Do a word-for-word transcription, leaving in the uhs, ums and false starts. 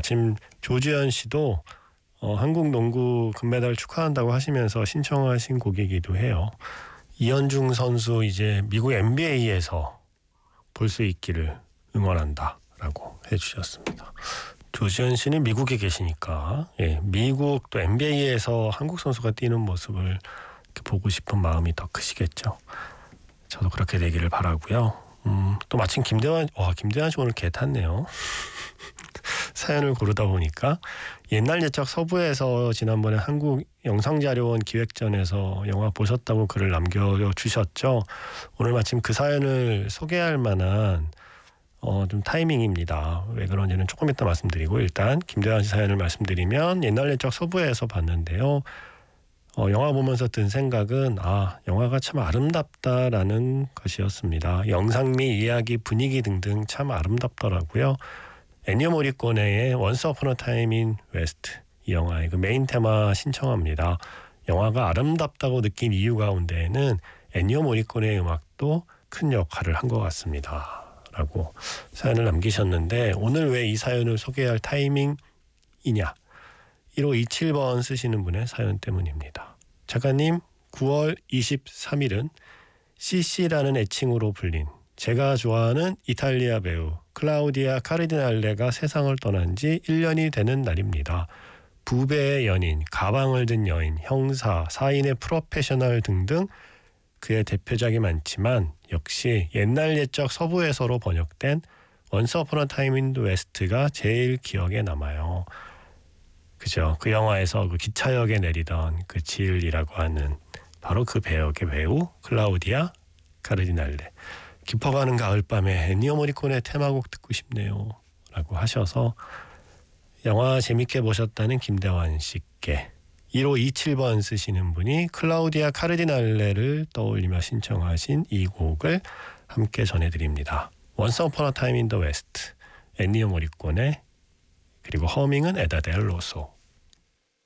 마침 조지현 씨도 어, 한국 농구 금메달 축하한다고 하시면서 신청하신 곡이기도 해요. 이현중 선수 이제 미국 엔비에이에서 볼 수 있기를 응원한다라고 해주셨습니다. 조지현 씨는 미국에 계시니까 예, 미국 또 엔비에이에서 한국 선수가 뛰는 모습을 이렇게 보고 싶은 마음이 더 크시겠죠. 저도 그렇게 되기를 바라고요. 음, 또 마침 김대환, 와 김대환 씨 오늘 개 탔네요. 사연을 고르다 보니까 옛날 옛적 서부에서 지난번에 한국 영상자료원 기획전에서 영화 보셨다고 글을 남겨주셨죠. 오늘 마침 그 사연을 소개할 만한 어, 좀 타이밍입니다. 왜 그런지는 조금 이따 말씀드리고 일단 김대환 씨 사연을 말씀드리면 옛날 옛적 서부에서 봤는데요. 어, 영화 보면서 든 생각은 아 영화가 참 아름답다라는 것이었습니다. 영상 및 이야기 분위기 등등 참 아름답더라고요. 애니어 모리코네의 Once Upon a Time in West 이 영화의 그 메인 테마 신청합니다. 영화가 아름답다고 느낀 이유 가운데에는 애니어 모리코네의 음악도 큰 역할을 한 것 같습니다. 라고 사연을 남기셨는데 오늘 왜 이 사연을 소개할 타이밍이냐? 일오이칠 번 쓰시는 분의 사연 때문입니다. 작가님, 구월 이십삼일은 씨씨라는 애칭으로 불린 제가 좋아하는 이탈리아 배우 클라우디아 카르디날레가 세상을 떠난 지 일 년이 되는 날입니다. 부배의 연인, 가방을 든 여인, 형사, 사인의 프로페셔널 등등 그의 대표작이 많지만 역시 옛날 옛적 서부에서로 번역된 Once Upon a Time in the West가 제일 기억에 남아요. 그죠? 그 영화에서 그 기차역에 내리던 그 지을이라고 하는 바로 그 배역의 배우 클라우디아 카르디날레. 깊어가는 가을밤에 애니어 모리코네 테마곡 듣고 싶네요 라고 하셔서 영화 재밌게 보셨다는 김대환 씨께 일오이칠 번 쓰시는 분이 클라우디아 카르디날레를 떠올리며 신청하신 이 곡을 함께 전해드립니다. Once Upon a Time in the West, 애니어 모리코네, 그리고 허밍은 에다 델 로소.